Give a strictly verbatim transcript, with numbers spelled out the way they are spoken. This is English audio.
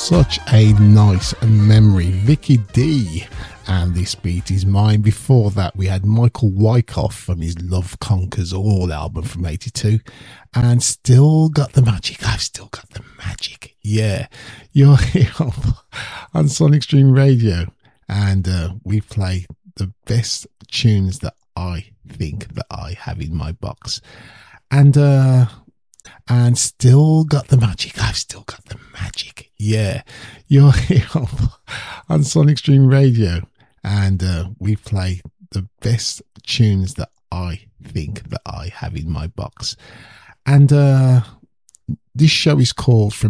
Such a nice memory. Vicky D. And This Beat Is Mine. Before that, we had Michael Wyckoff from his Love Conquers All album from eighty-two. And Still Got the Magic. I've still got the magic. Yeah. You're here on Sonic Stream Radio. And uh, we play the best tunes that I think that I have in my box. And, uh, and Still Got the Magic. I've still got the magic. Yeah. You're here on Sonic Stream Radio. And uh, we play the best tunes that I think that I have in my box. And uh, this show is called From